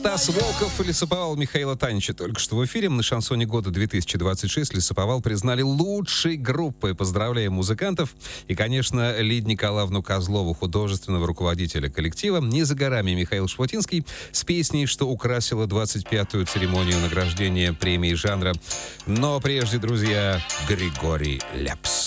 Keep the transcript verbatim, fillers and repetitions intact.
Стас Волков лесоповал Михаила Танича только что в эфире. На шансоне года две тысячи двадцать шесть лесоповал признали лучшей группой. Поздравляем музыкантов. И, конечно, Лидию Николаевну Козлову, художественного руководителя коллектива. Не за горами Михаил Швотинский с песней, что украсила двадцать пятую церемонию награждения премии жанра. Но прежде, друзья, Григорий Лепс.